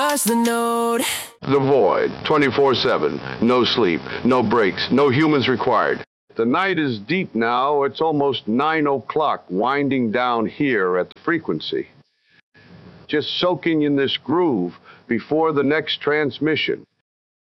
just the note. The Void, 24/7. No sleep, no breaks, no humans required. The night is deep now. It's almost 9 o'clock, winding down here at the frequency. Just soaking in this groove before the next transmission.